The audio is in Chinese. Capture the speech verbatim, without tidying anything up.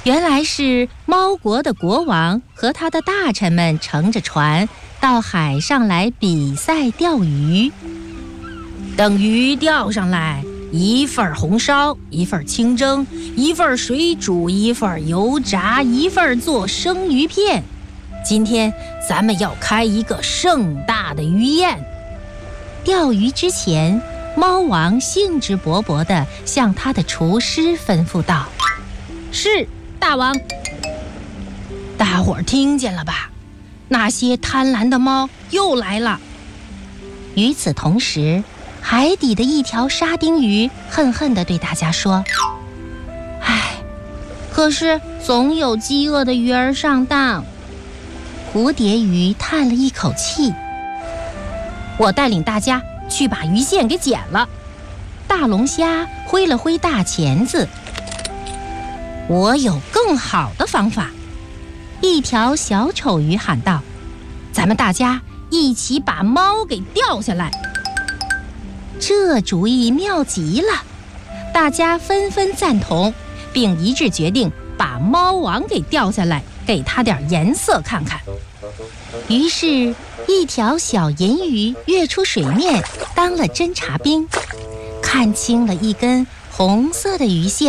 原来是猫国的国王和他的大臣们乘着船到海上来比赛钓鱼。等鱼钓上来，一份红烧，一份清蒸，一份水煮，一份油炸，一份做生鱼片。今天咱们要开一个盛大的鱼宴。钓鱼之前，猫王兴致勃勃地向他的厨师吩咐道：是，大王。大伙儿听见了吧？那些贪婪的猫又来了。与此同时，海底的一条沙丁鱼恨恨地对大家说：唉，可是总有饥饿的鱼儿上当。蝴蝶鱼叹了一口气：我带领大家去把鱼线给剪了。大龙虾挥了挥大钳子：我有更好的方法。一条小丑鱼喊道：咱们大家一起把猫给钓下来。这主意妙极了，大家纷纷赞同，并一致决定把猫王给钓下来，给他点颜色看看。于是一条小银鱼跃出水面，当了侦察兵，看清了一根红色的鱼线。